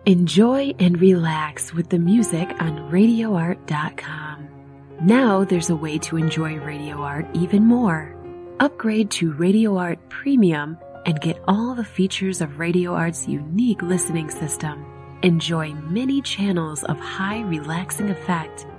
Enjoy and relax with the music on RadioArt.com. Now there's a way to enjoy Radio Art even more. Upgrade to Radio Art Premium and get all the features of Radio Art's unique listening system. Enjoy many channels of high relaxing effect